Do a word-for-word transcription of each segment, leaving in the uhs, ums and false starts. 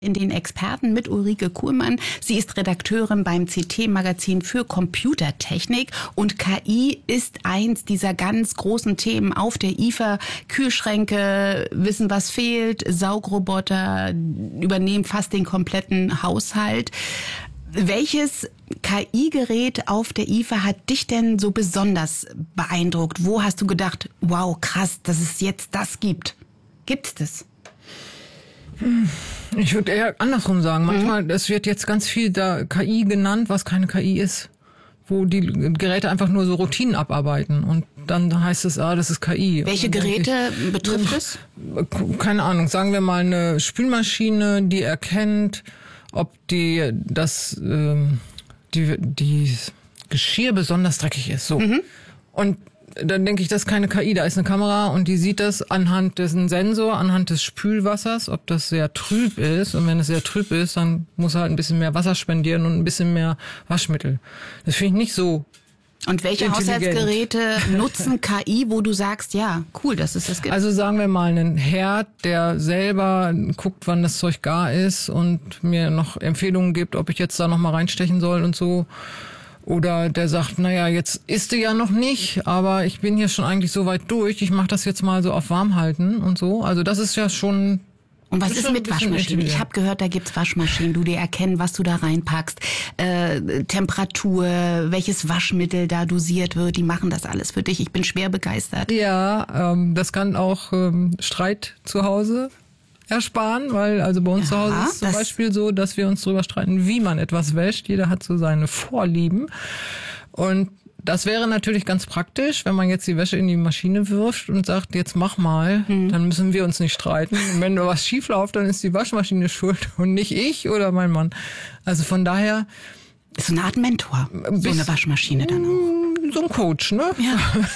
In den Experten mit Ulrike Kuhlmann. Sie ist Redakteurin beim C T-Magazin für Computertechnik und K I ist eins dieser ganz großen Themen auf der I F A. Kühlschränke wissen, was fehlt, Saugroboter übernehmen fast den kompletten Haushalt. Welches K I-Gerät auf der I F A hat dich denn so besonders beeindruckt? Wo hast du gedacht, wow, krass, dass es jetzt das gibt? Gibt's das? Ich würde eher andersrum sagen. Manchmal, es wird jetzt ganz viel da K I genannt, was keine K I ist. Wo die Geräte einfach nur so Routinen abarbeiten. Und dann heißt es, ah, das ist K I. Welche Geräte ich, betrifft es? Keine Ahnung. Sagen wir mal eine Spülmaschine, die erkennt, ob die, das, ähm, die, die Geschirr besonders dreckig ist. So. Mhm. Und dann denke ich, das ist keine K I, da ist eine Kamera und die sieht das anhand dessen Sensor, anhand des Spülwassers, ob das sehr trüb ist. Und wenn es sehr trüb ist, dann muss er halt ein bisschen mehr Wasser spendieren und ein bisschen mehr Waschmittel. Das finde ich nicht so. Und welche Haushaltsgeräte nutzen K I, wo du sagst, ja, cool, dass es das gibt? Also sagen wir mal einen Herd, der selber guckt, wann das Zeug gar ist und mir noch Empfehlungen gibt, ob ich jetzt da noch mal reinstechen soll und so. Oder der sagt, naja, jetzt isst du ja noch nicht, aber ich bin hier schon eigentlich so weit durch, ich mache das jetzt mal so auf warm halten und so. Also das ist ja schon... Und was ist, ist mit Waschmaschinen? Ich habe gehört, da gibt's Waschmaschinen, du dir erkennen, was du da reinpackst, äh, Temperatur, welches Waschmittel da dosiert wird, die machen das alles für dich. Ich bin schwer begeistert. Ja, ähm, das kann auch ähm, Streit zu Hause ersparen, weil also bei uns ja, zu Hause ist zum Beispiel so, dass wir uns darüber streiten, wie man etwas wäscht. Jeder hat so seine Vorlieben. Und das wäre natürlich ganz praktisch, wenn man jetzt die Wäsche in die Maschine wirft und sagt, jetzt mach mal, hm. dann müssen wir uns nicht streiten. Und wenn da was schief läuft, dann ist die Waschmaschine schuld und nicht ich oder mein Mann. Also von daher... Ist so eine Art Mentor, so eine Waschmaschine dann auch. So ein Coach, ne? Ja.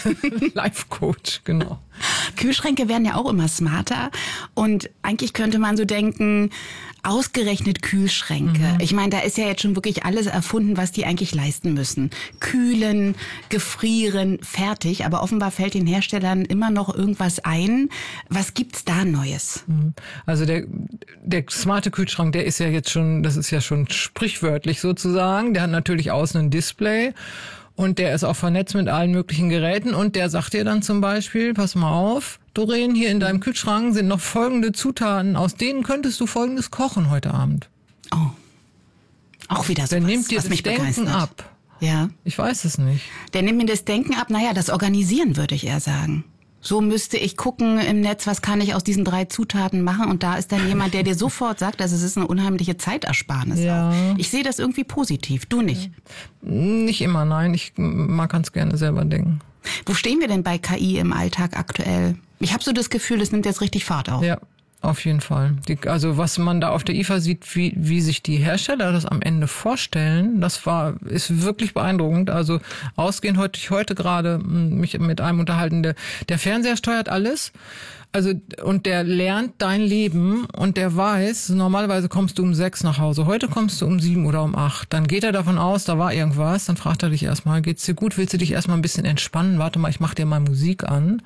Life-Coach, genau. Kühlschränke werden ja auch immer smarter und eigentlich könnte man so denken, ausgerechnet Kühlschränke. Mhm. Ich meine, da ist ja jetzt schon wirklich alles erfunden, was die eigentlich leisten müssen. Kühlen, gefrieren, fertig. Aber offenbar fällt den Herstellern immer noch irgendwas ein. Was gibt's da Neues? Also der, der smarte Kühlschrank, der ist ja jetzt schon, das ist ja schon sprichwörtlich sozusagen. Der hat natürlich außen ein Display. Und der ist auch vernetzt mit allen möglichen Geräten. Und der sagt dir dann zum Beispiel, pass mal auf, Doreen, hier in deinem Kühlschrank sind noch folgende Zutaten. Aus denen könntest du Folgendes kochen heute Abend. Oh, auch wieder so. Der nimmt dir was das mich Denken begeistert. ab. Ja. Ich weiß es nicht. Der nimmt mir das Denken ab. Naja, das Organisieren würde ich eher sagen. So müsste ich gucken im Netz, was kann ich aus diesen drei Zutaten machen. Und da ist dann jemand, der dir sofort sagt, also es ist eine unheimliche Zeitersparnis. Ja. Auch. Ich sehe das irgendwie positiv. Du nicht? Nicht immer, nein. Ich mag ganz gerne selber denken. Wo stehen wir denn bei K I im Alltag aktuell? Ich habe so das Gefühl, es nimmt jetzt richtig Fahrt auf. Ja, auf jeden Fall. Die, also was man da auf der I F A sieht, wie, wie sich die Hersteller das am Ende vorstellen, das war ist wirklich beeindruckend. Also ausgehend heute ich heute gerade mich mit einem unterhalten, der, der Fernseher steuert alles. Also und der lernt dein Leben und der weiß, normalerweise kommst du um sechs nach Hause, heute kommst du um sieben oder um acht. Dann geht er davon aus, da war irgendwas, dann fragt er dich erstmal, geht's dir gut, willst du dich erstmal ein bisschen entspannen? Warte mal, ich mach dir mal Musik an.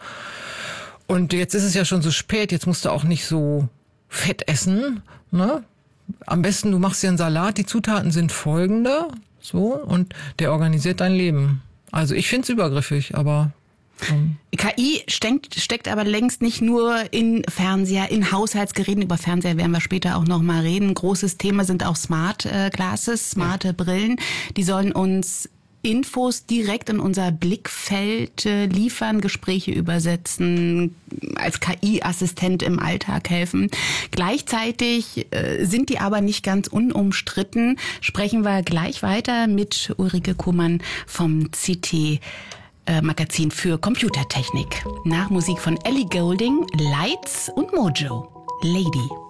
Und jetzt ist es ja schon so spät, jetzt musst du auch nicht so fett essen, ne? Am besten, du machst dir einen Salat, die Zutaten sind folgende, so, und der organisiert dein Leben. Also ich find's übergriffig, aber... Um K I steckt, steckt aber längst nicht nur in Fernseher, in Haushaltsgeräten. Über Fernseher werden wir später auch noch mal reden. Großes Thema sind auch Smart Glasses, smarte ja. Brillen. Die sollen uns Infos direkt in unser Blickfeld äh, liefern, Gespräche übersetzen, als K I-Assistent im Alltag helfen. Gleichzeitig äh, sind die aber nicht ganz unumstritten. Sprechen wir gleich weiter mit Ulrike Kuhlmann vom C T-Magazin für Computertechnik. Nach Musik von Ellie Goulding, Lights und Mojo. Lady.